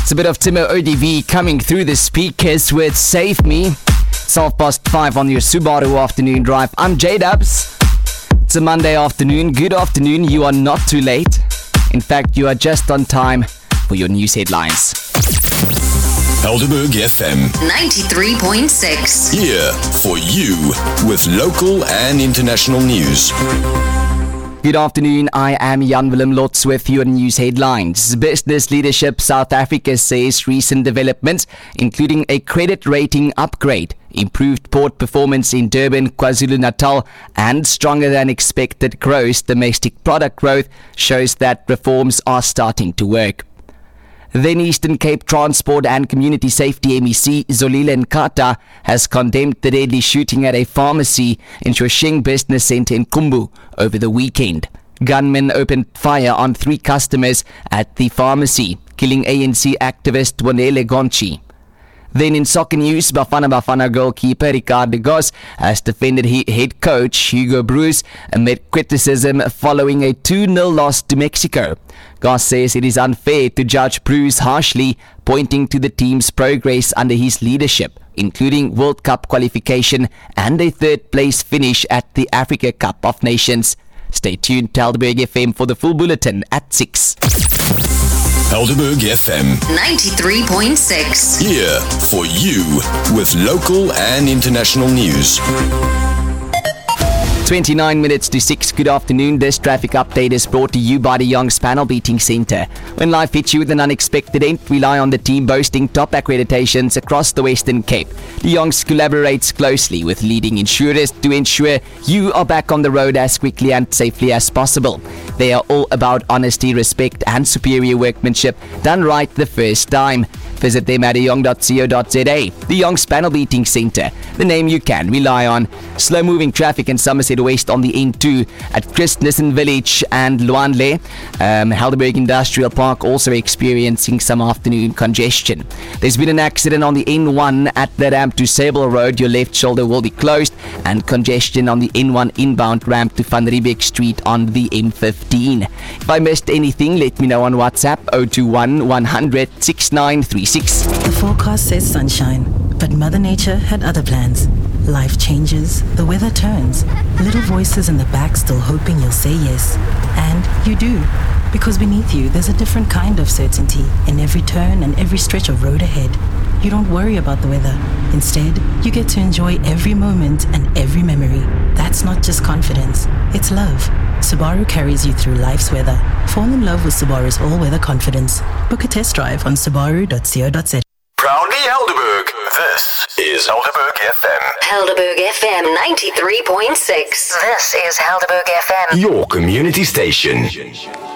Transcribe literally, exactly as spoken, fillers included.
It's a bit of Timo O D V coming through the speakers with Save Me. It's half past five on your Subaru afternoon drive. I'm J-Dubs. It's a Monday afternoon. Good afternoon. You are not too late. In fact, you are just on time for your news headlines. Helderberg F M ninety-three point six. Here for you with local and international news. Good afternoon, I am Jan Willem Lotz with your news headlines. Business Leadership South Africa says recent developments, including a credit rating upgrade, improved port performance in Durban, KwaZulu-Natal, and stronger than expected gross domestic product growth, shows that reforms are starting to work. Then Eastern Cape Transport and Community Safety M E C Zolile Nkata has condemned the deadly shooting at a pharmacy in Shoshing Business Centre in Kumbu over the weekend. Gunmen opened fire on three customers at the pharmacy, killing A N C activist Bonele Gonchi. Then in soccer news, Bafana Bafana goalkeeper Ricardo de Goss has defended head coach Hugo Broos amid criticism following a two nil loss to Mexico. Goss says it is unfair to judge Broos harshly, pointing to the team's progress under his leadership, including World Cup qualification and a third place finish at the Africa Cup of Nations. Stay tuned to Helderberg F M for the full bulletin at six. Helderberg F M ninety-three point six. Here for you with local and international news. twenty-nine minutes to six. Good afternoon. This traffic update is brought to you by the Young's Panel Beating Centre. When life hits you with an unexpected end, rely on the team boasting top accreditations across the Western Cape. The Young's collaborates closely with leading insurers to ensure you are back on the road as quickly and safely as possible. They are all about honesty, respect and superior workmanship done right the first time. Visit them at young dot co dot za. The Young's Panel Beating Centre, the name you can rely on. Slow-moving traffic in Somerset West on the N two at Christnissen Village and Luanle. Um, Helderberg Industrial Park also experiencing some afternoon congestion. There's been an accident on the N one at the ramp to Sable Road. Your left shoulder will be closed, and congestion on the N one inbound ramp to Van Riebeeck Street on the N fifteen. If I missed anything, let me know on WhatsApp zero two one, one hundred, six nine three six. The forecast says sunshine, but Mother Nature had other plans. Life changes, the weather turns. Little voices in the back still hoping you'll say yes. And you do. Because beneath you, there's a different kind of certainty in every turn and every stretch of road ahead. You don't worry about the weather. Instead, you get to enjoy every moment and every memory. That's not just confidence, it's love. Subaru carries you through life's weather. Fall in love with Subaru's all-weather confidence. Book a test drive on subaru dot co dot za. Proudly Helderberg. This is Helderberg F M. Helderberg F M ninety-three point six. This is Helderberg F M. Your community station.